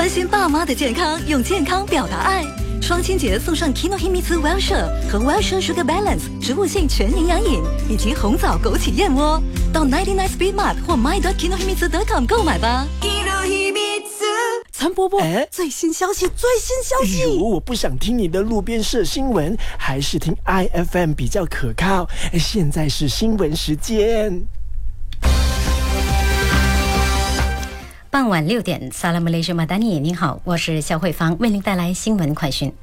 关心爸妈的健康，用健康表达爱。双亲节送上 Kinohimitsu Wellshire 和 Wellshire Sugar Balance 植物性全营养饮，以及红枣枸杞燕窝。到99 Speed Mart 或 my.kinohimitsu.com 购买吧。 陈伯伯，最新消息！ 我不想听你的路边社新闻，还是听 IFM 比较可靠。现在是新闻时间。 傍晚6点 Salam Malaysia Madani， 您好，我是肖慧芳，为您带来新闻快讯。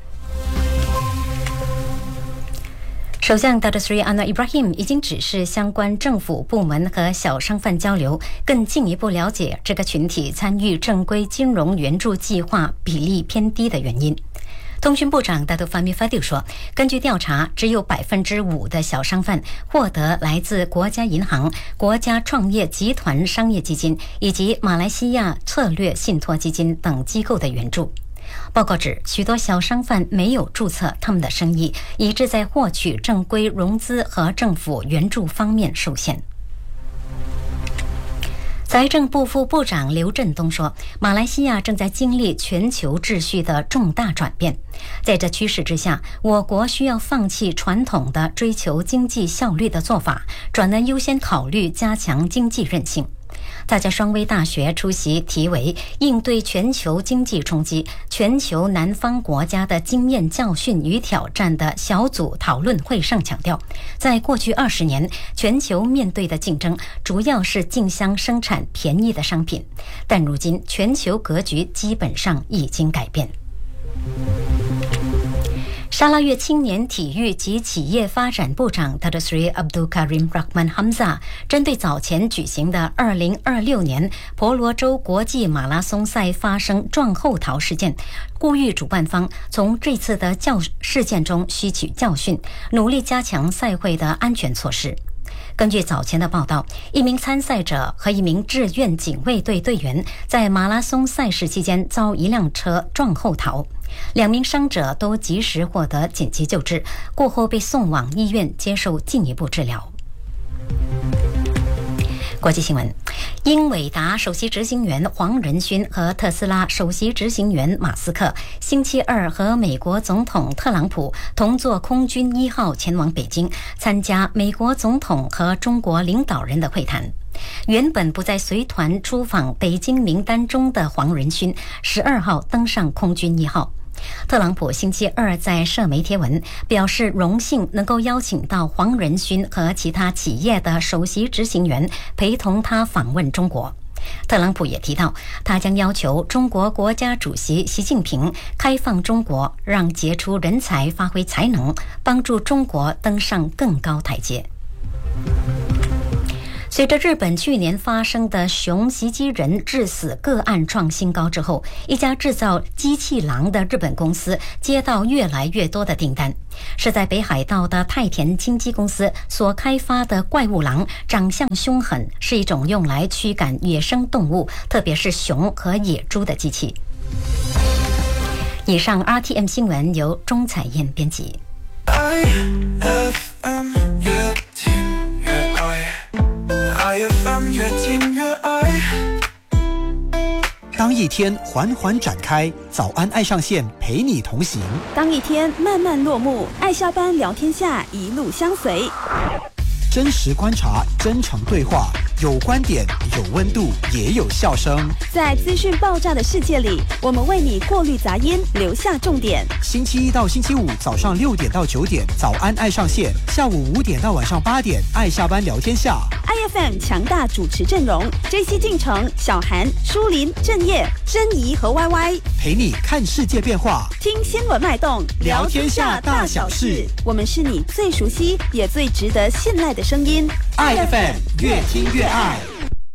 首相 Datuk Seri Anwar Ibrahim 已经指示相关政府部门和小商贩交流，更进一步了解这个群体参与正规金融援助计划比例偏低的原因。通讯部长 Datuk Fahmi Fadil 说，根据调查，只有 5% 的小商贩获得来自国家银行、国家创业集团商业基金以及马来西亚策略信托基金等机构的援助。报告指，许多小商贩没有注册他们的生意，以致在获取正规融资和政府援助方面受限。财政部副部长刘振东说，马来西亚正在经历全球秩序的重大转变，在这趋势之下，我国需要放弃传统的追求经济效率的做法，转而优先考虑加强经济韧性。他在双威大学出席题为“应对全球经济冲击：全球南方国家的经验教训与挑战”的小组讨论会上强调，在过去20年，全球面对的竞争主要是竞相生产便宜的商品，但如今全球格局基本上已经改变。沙拉越青年体育及企业发展部长 Datuk Seri Abdul Karim Rahman Hamzah 针对早前举行的2026年婆罗洲国际马拉松赛发生撞后逃事件，呼吁主办方从这次的事件中吸取教训，努力加强赛会的安全措施。根据早前的报道，一名参赛者和一名志愿警卫队队员在马拉松赛事期间遭一辆车撞后逃，2名伤者都及时获得紧急救治，过后被送往医院接受进一步治疗。国际新闻，英伟达首席执行员黄仁勋和特斯拉首席执行员马斯克星期二和美国总统特朗普同坐空军1号前往北京，参加美国总统和中国领导人的会谈。原本不在随团出访北京名单中的黄仁勋12号登上空军1号。特朗普星期二在社媒贴文表示，荣幸能够邀请到黄仁勋和其他企业的首席执行员陪同他访问中国。特朗普也提到，他将要求中国国家主席习近平开放中国，让杰出人才发挥才能，帮助中国登上更高台阶。随着日本去年发生的熊袭击人致死个案创新高之后，一家制造机器狼的日本公司接到越来越多的订单。是在北海道的太田金基公司所开发的怪物狼，长相凶狠，是一种用来驱赶野生动物，特别是熊和野猪的机器。以上 RTM 新闻由钟彩燕编辑。 当一天缓缓展开，早安爱上线陪你同行； 当一天慢慢落幕，爱下班聊天下一路相随。 真实观察，真诚对话，有观点，有温度，也有笑声。 在资讯爆炸的世界里，我们为你过滤杂音，留下重点。 星期一到星期五早上6点到9点，早安爱上线；下午5点到晚上8点，爱下班聊天下。 IFM 强大主持阵容 ：JC 进城、小韩、舒林、郑业、珍怡和 YY， 陪你看世界变化， 听新闻脉动， 聊天下大小事。 我们是你最熟悉也最值得信赖的声音。 IFM 越听越爱。